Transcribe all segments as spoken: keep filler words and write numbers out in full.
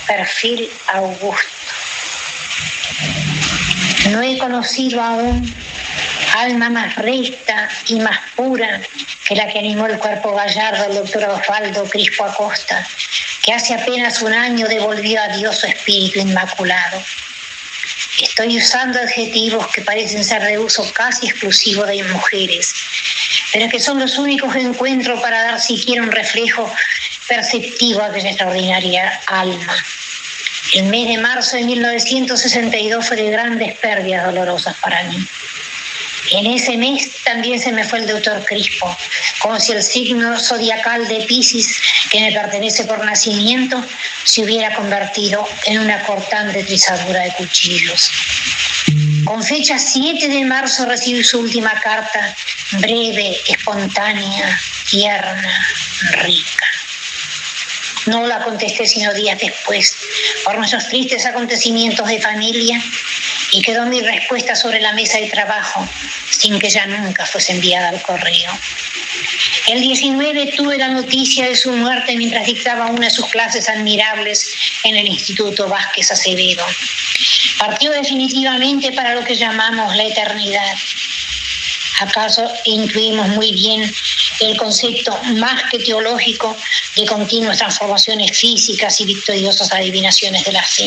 perfil augusto. No he conocido aún alma más recta y más pura que la que animó el cuerpo gallardo del doctor Osvaldo Crispo Acosta, que hace apenas un año devolvió a Dios su espíritu inmaculado. Estoy usando adjetivos que parecen ser de uso casi exclusivo de mujeres, pero que son los únicos que encuentro para dar siquiera un reflejo perceptivo a aquella extraordinaria alma. El mes de marzo de mil novecientos sesenta y dos fue de grandes pérdidas dolorosas para mí. En ese mes también se me fue el doctor Crispo, como si el signo zodiacal de Piscis, que me pertenece por nacimiento, se hubiera convertido en una cortante trizadura de cuchillos. Con fecha siete de marzo recibí su última carta, breve, espontánea, tierna, rica. No la contesté sino días después, por nuestros tristes acontecimientos de familia, y quedó mi respuesta sobre la mesa de trabajo, sin que ya nunca fuese enviada al correo. El diecinueve tuve la noticia de su muerte mientras dictaba una de sus clases admirables en el Instituto Vázquez Acevedo. Partió definitivamente para lo que llamamos la eternidad. ¿Acaso intuimos muy bien el concepto más que teológico de continuas transformaciones físicas y victoriosas adivinaciones de la fe?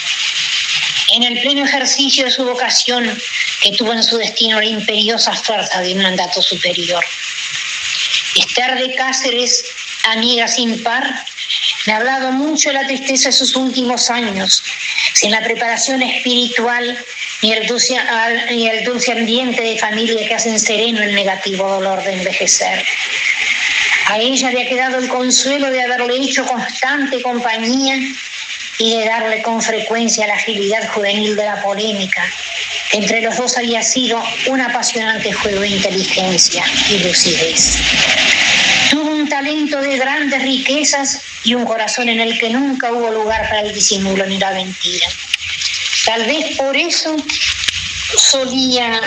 En el pleno ejercicio de su vocación, que tuvo en su destino la imperiosa fuerza de un mandato superior. Esther de Cáceres, amiga sin par, me ha hablado mucho de la tristeza de sus últimos años, sin la preparación espiritual ni el dulce, ni el dulce ambiente de familia que hacen sereno el negativo dolor de envejecer. A ella le ha quedado el consuelo de haberle hecho constante compañía y de darle con frecuencia la agilidad juvenil de la polémica, que entre los dos había sido un apasionante juego de inteligencia y lucidez. Tuvo un talento de grandes riquezas y un corazón en el que nunca hubo lugar para el disimulo ni la mentira. Tal vez por eso solía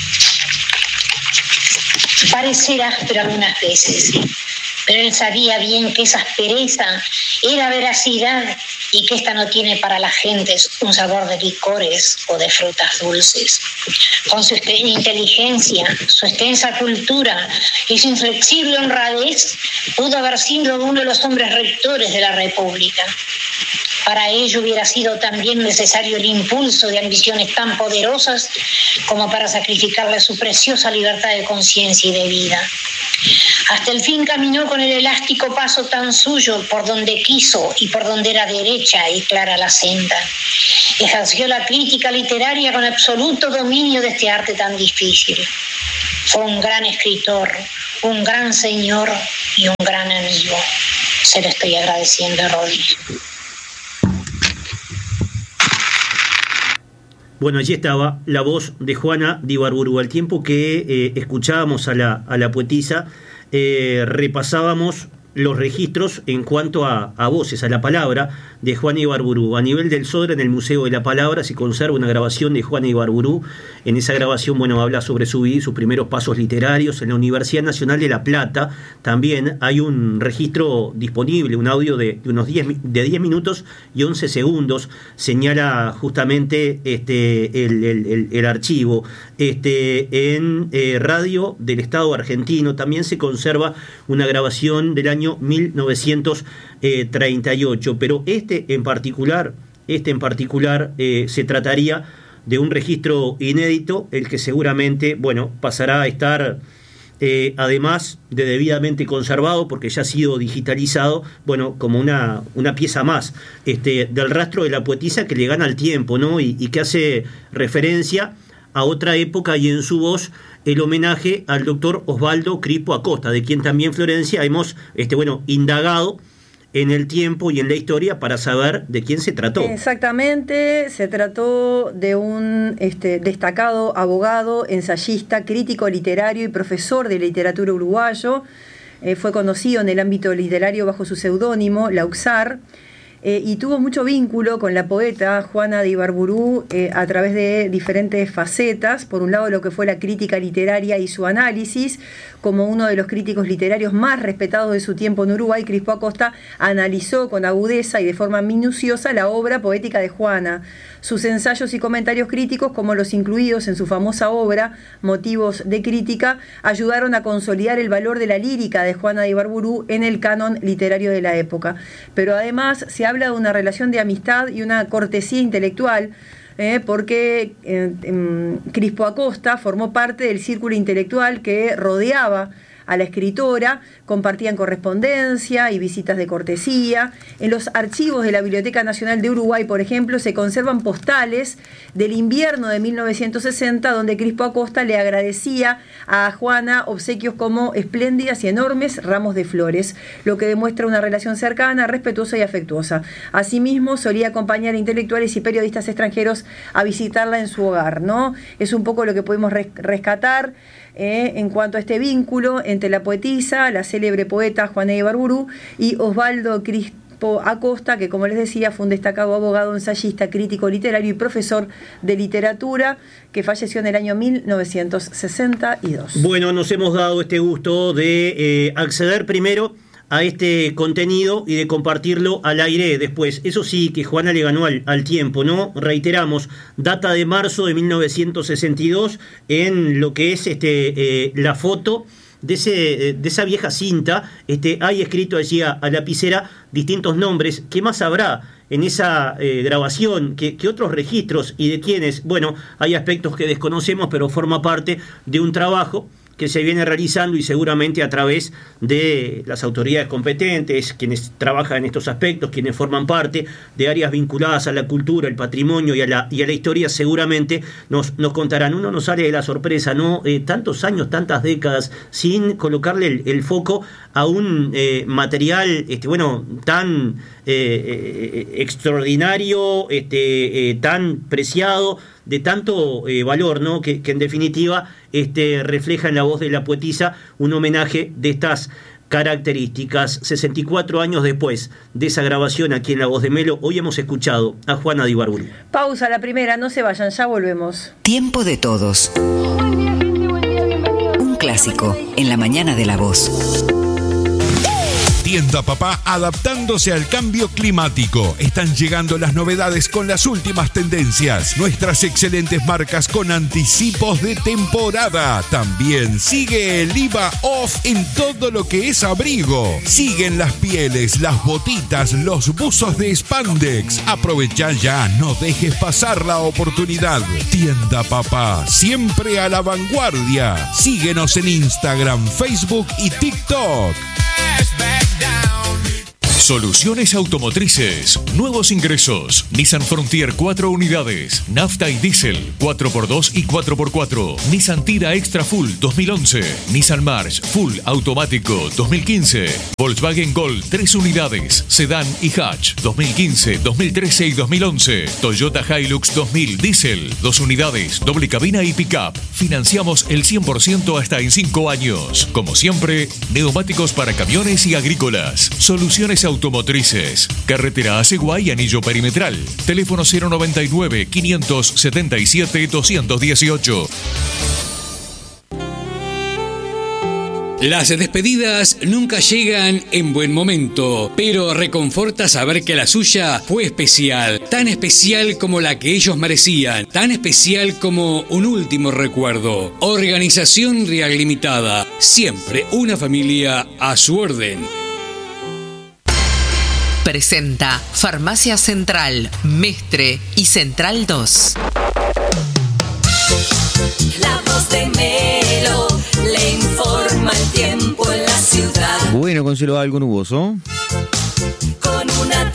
parecer áspero algunas veces, pero él sabía bien que esa aspereza era veracidad y que esta no tiene para las gentes un sabor de licores o de frutas dulces. Con su inteligencia, su extensa cultura y su inflexible honradez, pudo haber sido uno de los hombres rectores de la República. Para ello hubiera sido también necesario el impulso de ambiciones tan poderosas como para sacrificarle su preciosa libertad de conciencia y de vida. Hasta el fin caminó con el elástico paso tan suyo por donde quiso y por donde era derecha y clara la senda. Ejerció la crítica literaria con absoluto dominio de este arte tan difícil. Fue un gran escritor, un gran señor y un gran amigo. Se lo estoy agradeciendo de rodillas. Bueno, allí estaba la voz de Juana de Ibarburu. Al tiempo que eh, escuchábamos a la, a la poetisa, eh, repasábamos los registros en cuanto a, a voces, a la palabra de Juana Ibarburu. A nivel del Sodre, en el Museo de la Palabra, se conserva una grabación de Juana Ibarburu. En esa grabación, bueno, habla sobre su vida y sus primeros pasos literarios. En la Universidad Nacional de La Plata también hay un registro disponible, un audio de, de unos diez, de diez minutos y once segundos. Señala justamente este, el, el, el, el archivo. Este, en eh, Radio del Estado argentino también se conserva una grabación del año mil novecientos treinta y ocho, pero este en particular, este en particular eh, se trataría de un registro inédito, el que seguramente, bueno, pasará a estar, eh, además de debidamente conservado, porque ya ha sido digitalizado, bueno, como una, una pieza más este, del rastro de la poetisa que le gana al tiempo, ¿no? Y, y que hace referencia a otra época y en su voz el homenaje al doctor Osvaldo Crispo Acosta, de quien también, Florencia, hemos este, bueno, indagado en el tiempo y en la historia para saber de quién se trató. Exactamente, se trató de un este, destacado abogado, ensayista, crítico literario y profesor de literatura uruguayo. Eh, fue conocido en el ámbito literario bajo su seudónimo, Lauxar. eh, y tuvo mucho vínculo con la poeta Juana de Ibarburu eh, a través de diferentes facetas. Por un lado, lo que fue la crítica literaria y su análisis. Como uno de los críticos literarios más respetados de su tiempo en Uruguay, Crispo Acosta analizó con agudeza y de forma minuciosa la obra poética de Juana. Sus ensayos y comentarios críticos, como los incluidos en su famosa obra Motivos de Crítica, ayudaron a consolidar el valor de la lírica de Juana de Ibarburu en el canon literario de la época. Pero además se habla de una relación de amistad y una cortesía intelectual, Eh, porque eh, eh, Crispo Acosta formó parte del círculo intelectual que rodeaba a la escritora, compartían correspondencia y visitas de cortesía. En los archivos de la Biblioteca Nacional de Uruguay, por ejemplo, se conservan postales del invierno de mil novecientos sesenta, donde Crispo Acosta le agradecía a Juana obsequios como espléndidas y enormes ramos de flores, lo que demuestra una relación cercana, respetuosa y afectuosa. Asimismo, solía acompañar a intelectuales y periodistas extranjeros a visitarla en su hogar, ¿no? Es un poco lo que podemos rescatar Eh, en cuanto a este vínculo entre la poetisa, la célebre poeta Juana de Ibarburu, y Osvaldo Crispo Acosta, que, como les decía, fue un destacado abogado, ensayista, crítico literario y profesor de literatura, que falleció en el año mil novecientos sesenta y dos. Bueno, nos hemos dado este gusto de eh, acceder primero a este contenido y de compartirlo al aire después. Eso sí, que Juana le ganó al, al tiempo, ¿no? Reiteramos, data de marzo de mil novecientos sesenta y dos, en lo que es este eh, la foto de, ese, de esa vieja cinta. Este, hay escrito allí a, a lapicera distintos nombres. ¿Qué más habrá en esa eh, grabación? ¿Qué, qué otros registros y de quiénes? Bueno, hay aspectos que desconocemos, pero forma parte de un trabajo que se viene realizando y seguramente a través de las autoridades competentes, quienes trabajan en estos aspectos, quienes forman parte de áreas vinculadas a la cultura, el patrimonio y a la, y a la historia, seguramente nos, nos contarán. Uno no sale de la sorpresa, ¿no? Eh, tantos años, tantas décadas, sin colocarle el, el foco a un eh, material, este, bueno, tan eh, eh, extraordinario, este, eh, tan preciado, de tanto eh, valor, ¿no? Que, que en definitiva este, refleja en la voz de la poetisa un homenaje de estas características. sesenta y cuatro años después de esa grabación aquí en La Voz de Melo, hoy hemos escuchado a Juana de Ibarburu. Pausa la primera, no se vayan, ya volvemos. Tiempo de todos. Un clásico en la mañana de La Voz. Tienda Papá, adaptándose al cambio climático. Están llegando las novedades con las últimas tendencias. Nuestras excelentes marcas con anticipos de temporada. También sigue el I V A off en todo lo que es abrigo. Siguen las pieles, las botitas, los buzos de spandex. Aprovecha ya, no dejes pasar la oportunidad. Tienda Papá, siempre a la vanguardia. Síguenos en Instagram, Facebook y TikTok. Soluciones automotrices, nuevos ingresos, Nissan Frontier cuatro unidades, nafta y diésel, cuatro por dos y cuatro por cuatro, Nissan Tira Extra Full dos mil once, Nissan March Full Automático dos mil quince, Volkswagen Gol tres unidades, Sedán y Hatch dos mil quince, dos mil trece y dos mil once, Toyota Hilux dos mil diésel, dos unidades, doble cabina y pick-up. Financiamos el cien por ciento hasta en cinco años. Como siempre, neumáticos para camiones y agrícolas. Soluciones automotrices. Carretera Aceguay, Anillo Perimetral. Teléfono cero noventa y nueve, quinientos setenta y siete, doscientos dieciocho. Las despedidas nunca llegan en buen momento, pero reconforta saber que la suya fue especial, tan especial como la que ellos merecían, tan especial como un último recuerdo. Organización Real Limitada, siempre una familia a su orden. Presenta Farmacia Central, Mestre y Central dos. La Voz de Melo le informa el tiempo en la ciudad. Bueno, Consuelo, algo nuboso. Con una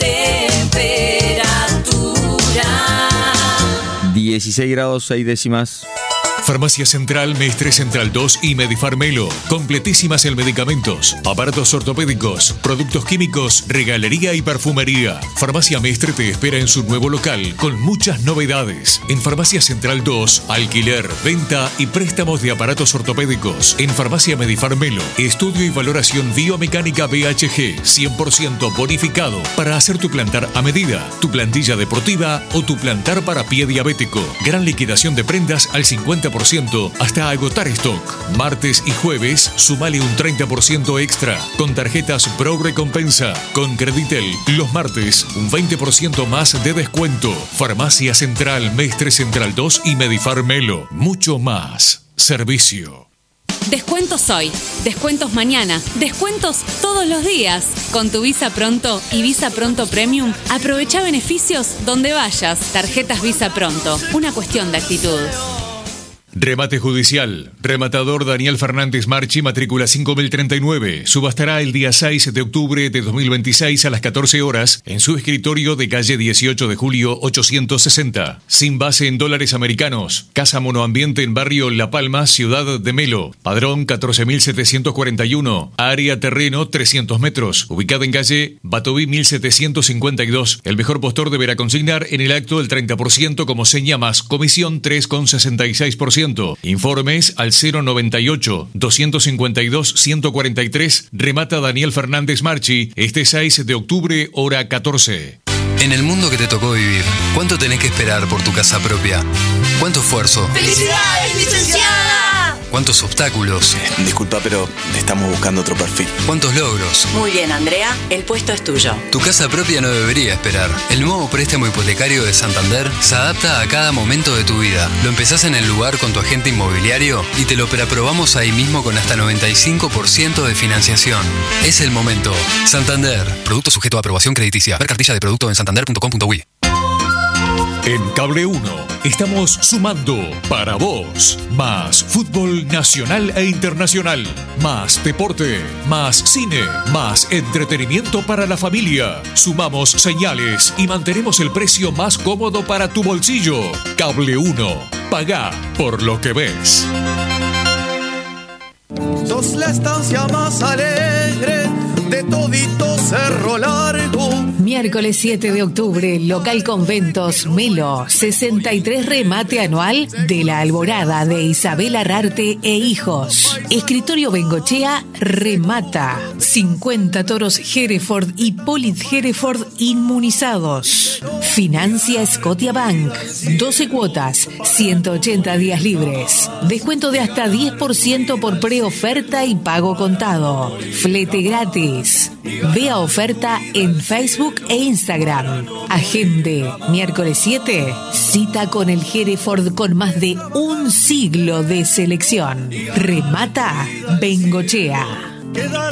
temperatura dieciséis grados seis décimas. Farmacia Central, Mestre Central dos y Medifarmelo. Completísimas en medicamentos, aparatos ortopédicos, productos químicos, regalería y perfumería. Farmacia Mestre te espera en su nuevo local con muchas novedades. En Farmacia Central dos, alquiler, venta y préstamos de aparatos ortopédicos. En Farmacia Medifarmelo, estudio y valoración biomecánica B H G, cien por ciento bonificado para hacer tu plantar a medida, tu plantilla deportiva o tu plantar para pie diabético. Gran liquidación de prendas al cincuenta por ciento hasta agotar stock. Martes y jueves, sumale un treinta por ciento extra con tarjetas Pro Recompensa. Con Creditel, los martes, un veinte por ciento más de descuento. Farmacia Central, Mestre Central dos y Medifarmelo. Mucho más servicio. Descuentos hoy, descuentos mañana, descuentos todos los días. Con tu Visa Pronto y Visa Pronto Premium, aprovecha beneficios donde vayas. Tarjetas Visa Pronto, una cuestión de actitud. Remate judicial. Rematador Daniel Fernández Marchi, matrícula cinco mil treinta y nueve. Subastará el día seis de octubre de dos mil veintiséis a las catorce horas en su escritorio de calle dieciocho de julio ochocientos sesenta. Sin base en dólares americanos. Casa monoambiente en barrio La Palma, ciudad de Melo. Padrón catorce mil setecientos cuarenta y uno. Área terreno trescientos metros. Ubicada en calle Batoví mil setecientos cincuenta y dos. El mejor postor deberá consignar en el acto el treinta por ciento como seña más comisión tres coma sesenta y seis por ciento. Informes al cero noventa y ocho, doscientos cincuenta y dos, ciento cuarenta y tres. Remata Daniel Fernández Marchi este seis de octubre, hora catorce. En el mundo que te tocó vivir, ¿cuánto tenés que esperar por tu casa propia? ¿Cuánto esfuerzo? ¡Felicidades, licenciada! ¿Cuántos obstáculos? Eh, disculpa, pero estamos buscando otro perfil. ¿Cuántos logros? Muy bien, Andrea, el puesto es tuyo. Tu casa propia no debería esperar. El nuevo préstamo hipotecario de Santander se adapta a cada momento de tu vida. Lo empezás en el lugar con tu agente inmobiliario y te lo preaprobamos ahí mismo con hasta noventa y cinco por ciento de financiación. Es el momento. Santander. Producto sujeto a aprobación crediticia. Ver cartilla de producto en santander punto com punto uy. En Cable uno estamos sumando para vos más fútbol nacional e internacional, más deporte, más cine, más entretenimiento para la familia. Sumamos señales y mantenemos el precio más cómodo para tu bolsillo. Cable uno, pagá por lo que ves. Sos la estancia más alegre de todito Cerro Largo. Miércoles siete de octubre, local Conventos Melo, sesenta y tres remate anual de la Alborada de Isabel Arrarte e Hijos. Escritorio Bengochea remata. cincuenta toros Hereford y Polit Hereford inmunizados. Financia Scotiabank. doce cuotas, ciento ochenta días libres. Descuento de hasta diez por ciento por preoferta y pago contado. Flete gratis. Vea oferta en Facebook e Instagram. Agende miércoles siete, cita con el Hereford con más de un siglo de selección. Remata Bengochea.